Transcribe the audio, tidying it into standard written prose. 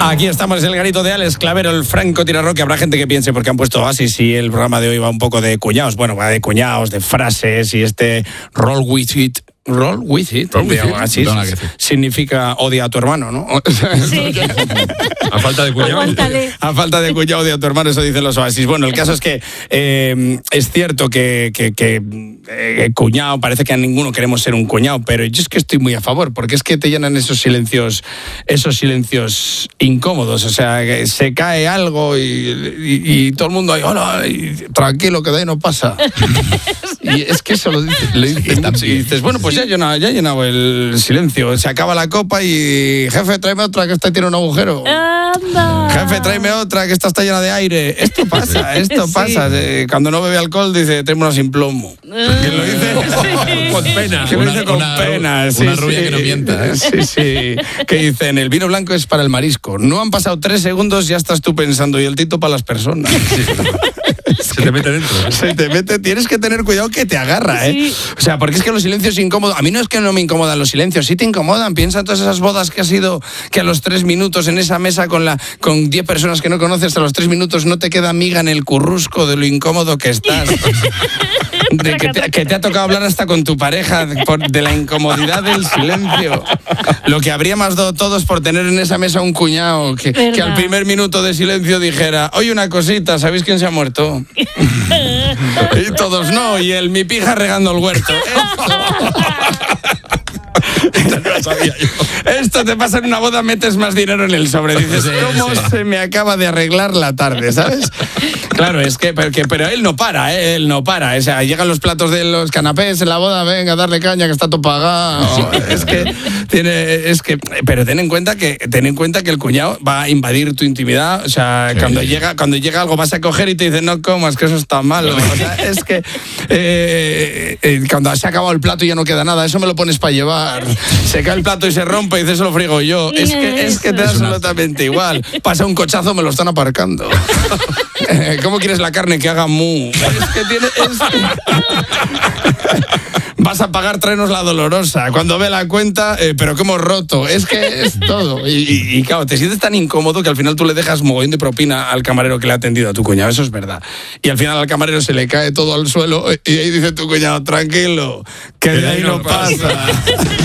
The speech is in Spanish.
Aquí estamos, el garito de Alex Clavero, el Franco Tirarroque. Habrá gente que piense, porque han puesto Oasis y el programa de hoy va un poco de cuñados. Bueno, va de cuñados, de frases y roll with it. Roll with it. Así significa odia a tu hermano, ¿no? Sí. A falta de cuñado. Aguántale. A falta de cuñado odia a tu hermano, eso dicen los Oasis. Bueno, el caso es que es cierto que cuñado, parece que a ninguno queremos ser un cuñado, pero yo es que estoy muy a favor, porque es que te llenan esos silencios incómodos. O sea, que se cae algo y todo el mundo ahí, hola, y tranquilo, que de ahí no pasa. Y es que eso lo dice mucho. Y dices, bueno, pues ya he llenado el silencio. Se acaba la copa y, jefe, tráeme otra, que esta tiene un agujero. ¡Anda! Jefe, tráeme otra, que esta está llena de aire. Esto pasa. Sí. Cuando no bebe alcohol dice, tráeme una sin plomo. Que lo dice Con pena. que lo dice con pena. Una rubia que no mienta. Sí. Que dicen, el vino blanco es para el marisco. No han pasado 3 segundos, ya estás tú pensando, y el tito para las personas. Se te mete dentro. Se te mete, tienes que tener cuidado que te agarra, ¿eh? Sí. O sea, porque es que los silencios incómodos, a mí no es que no me incomodan los silencios, sí te incomodan. Piensa en todas esas bodas que ha sido, que a los 3 minutos en esa mesa con 10 personas que no conoces, a los 3 minutos no te queda miga en el currusco de lo incómodo que estás. Que te ha tocado hablar hasta con tu pareja de la incomodidad del silencio. Lo que habríamos dado todos por tener en esa mesa un cuñado que al primer minuto de silencio dijera, oye, una cosita, ¿sabéis quién se ha muerto? Y todos no, y mi pija regando el huerto. Esto te pasa en una boda, metes más dinero en el sobre. Dices, ¿cómo se me acaba de arreglar la tarde, ¿sabes? Claro, es que, pero él no para. O sea, llegan los platos de los canapés en la boda, venga, darle caña, que está todo pagado. Pero ten en cuenta que el cuñado va a invadir tu intimidad. O sea, sí. cuando llega algo vas a coger y te dice, no comas, que eso está malo. O sea, es que cuando se ha acabado el plato y ya no queda nada, eso me lo pones para llevar. Se cae el plato y se rompe y dices, eso lo frigo yo. Es que te da absolutamente igual. Pasa un cochazo, me lo están aparcando. ¿Cómo quieres la carne que haga mu? Vas a pagar, tráenos la dolorosa. Cuando ve la cuenta, pero que hemos roto. Es que es todo. Y claro, te sientes tan incómodo que al final tú le dejas mogollón de propina al camarero que le ha atendido a tu cuñado. Eso es verdad. Y al final al camarero se le cae todo al suelo y ahí dice tu cuñado, tranquilo, que de ahí no pasa.